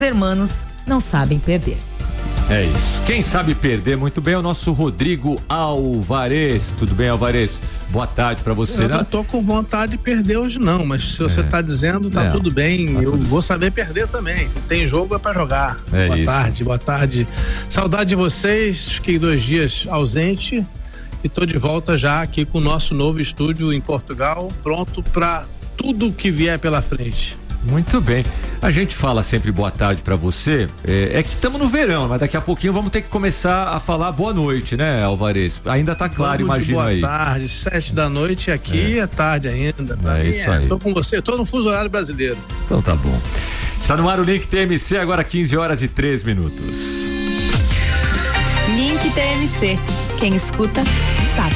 hermanos não sabem perder. É isso. Quem sabe perder muito bem é o nosso Rodrigo Alvarez. Tudo bem, Alvarez? Boa tarde pra você. Eu não tô com vontade de perder hoje não, mas se você tá dizendo, tudo bem. Eu vou saber perder também. Se tem jogo é pra jogar. Boa tarde. Saudade de vocês. Fiquei 2 dias ausente e tô de volta já aqui com o nosso novo estúdio em Portugal, pronto pra tudo que vier pela frente. Muito bem. A gente fala sempre boa tarde pra você, é que estamos no verão, mas daqui a pouquinho vamos ter que começar a falar boa noite, né, Alvarez? Ainda tá claro, imagina aí. Boa tarde, 7 da noite aqui é tarde ainda. É isso aí. Tô com você, tô no fuso horário brasileiro. Então tá bom. Está no ar o Link TMC, agora 15 horas e 3 minutos. Link TMC, quem escuta sabe.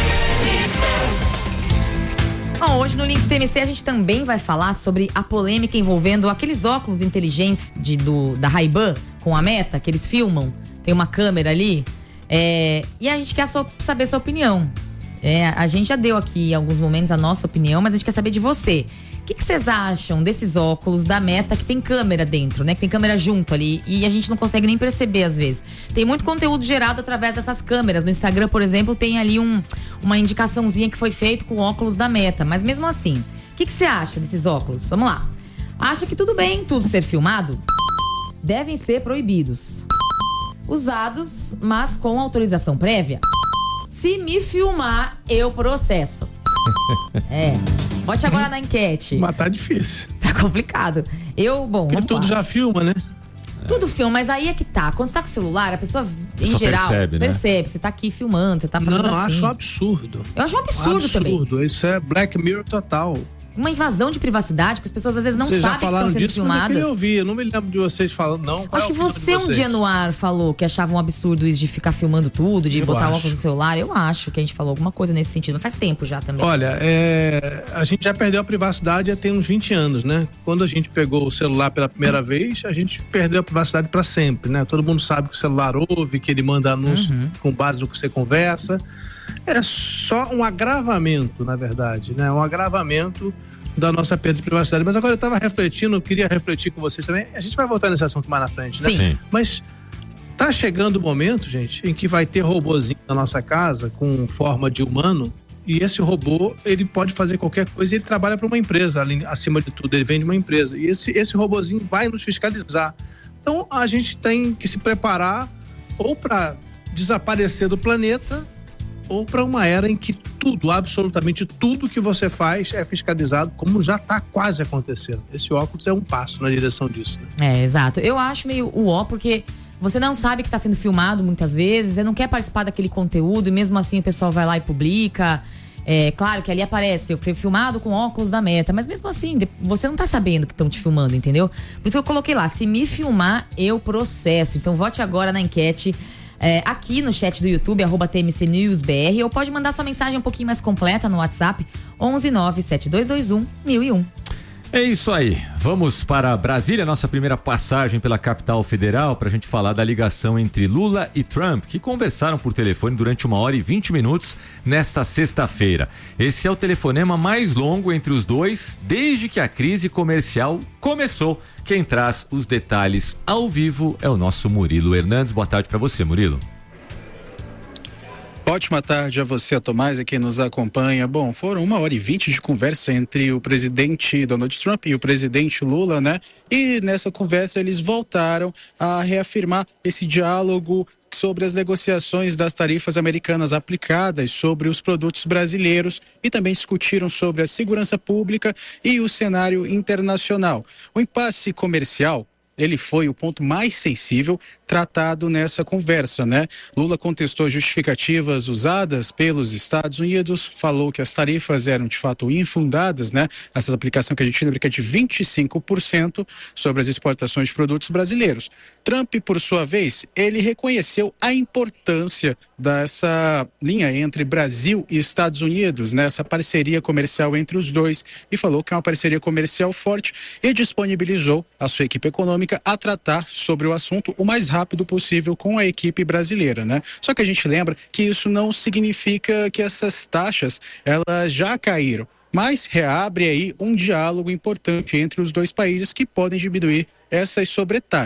Bom, hoje no Link TMC a gente também vai falar sobre a polêmica envolvendo aqueles óculos inteligentes da Ray-Ban com a Meta, que eles filmam, tem uma câmera ali, e a gente quer saber sua opinião. A gente já deu aqui em alguns momentos a nossa opinião, mas a gente quer saber de você. O que vocês acham desses óculos da Meta que tem câmera dentro, né? Que tem câmera junto ali e a gente não consegue nem perceber às vezes. Tem muito conteúdo gerado através dessas câmeras. No Instagram, por exemplo, tem ali uma indicaçãozinha que foi feito com óculos da Meta. Mas mesmo assim, o que você acha desses óculos? Vamos lá. Acha que tudo bem tudo ser filmado? Devem ser proibidos. Usados, mas com autorização prévia? Se me filmar, eu processo. Vote agora na enquete. Mas tá difícil. Tá complicado. Porque tudo já filma, né? Tudo filma, mas aí é que tá. Quando você tá com o celular, a pessoa em geral percebe. Você tá aqui filmando, você tá fazendo assim. Não, acho um absurdo. Eu acho um absurdo também. Isso é Black Mirror total. Uma invasão de privacidade, porque as pessoas às vezes não sabem que estão sendo filmadas. Mas eu queria ouvir, eu não me lembro de vocês falando, não. Acho que você um dia no ar falou que achava um absurdo isso de ficar filmando tudo, de botar óculos no celular. Eu acho que a gente falou alguma coisa nesse sentido, mas faz tempo já também. Olha, a gente já perdeu a privacidade há tem uns 20 anos, né? Quando a gente pegou o celular pela primeira vez, a gente perdeu a privacidade para sempre, né? Todo mundo sabe que o celular ouve, que ele manda anúncio com base no que você conversa. É só um agravamento, na verdade, né? Um agravamento da nossa perda de privacidade. Mas agora eu estava refletindo, eu queria refletir com vocês também. A gente vai voltar nesse assunto mais na frente, né? Sim. Mas tá chegando o momento, gente, em que vai ter robozinho na nossa casa com forma de humano, e esse robô, ele pode fazer qualquer coisa e ele trabalha para uma empresa, acima de tudo, ele vem de uma empresa. E esse robozinho vai nos fiscalizar. Então a gente tem que se preparar ou para desaparecer do planeta ou para uma era em que tudo, absolutamente tudo que você faz é fiscalizado, como já está quase acontecendo. Esse óculos é um passo na direção disso, né? Exato. Eu acho meio porque você não sabe que está sendo filmado muitas vezes, você não quer participar daquele conteúdo e mesmo assim o pessoal vai lá e publica. Claro que ali aparece, eu fui filmado com óculos da Meta, mas mesmo assim, você não tá sabendo que estão te filmando, entendeu? Por isso que eu coloquei lá, se me filmar, eu processo. Então vote agora na enquete. Aqui no chat do YouTube, @TMC News BR, ou pode mandar sua mensagem um pouquinho mais completa no WhatsApp, 11972211001. É isso aí, vamos para Brasília, nossa primeira passagem pela capital federal, para a gente falar da ligação entre Lula e Trump, que conversaram por telefone durante 1h20 nesta sexta-feira. Esse é o telefonema mais longo entre os dois desde que a crise comercial começou. Quem traz os detalhes ao vivo é o nosso Murilo Hernandes. Boa tarde para você, Murilo. Ótima tarde a você, a Tomás, a quem nos acompanha. Bom, foram 1h20 de conversa entre o presidente Donald Trump e o presidente Lula, né? E nessa conversa eles voltaram a reafirmar esse diálogo sobre as negociações das tarifas americanas aplicadas sobre os produtos brasileiros e também discutiram sobre a segurança pública e o cenário internacional. O impasse comercial, ele foi o ponto mais sensível tratado nessa conversa, né? Lula contestou justificativas usadas pelos Estados Unidos, falou que as tarifas eram de fato infundadas, né? Essa aplicação que a gente lembra que é de 25% sobre as exportações de produtos brasileiros. Trump, por sua vez, ele reconheceu a importância dessa linha entre Brasil e Estados Unidos, né? Essa parceria comercial entre os dois, e falou que é uma parceria comercial forte e disponibilizou a sua equipe econômica a tratar sobre o assunto o mais rápido possível com a equipe brasileira, né? Só que a gente lembra que isso não significa que essas taxas, elas já caíram, mas reabre aí um diálogo importante entre os dois países que podem diminuir essas sobretaxas.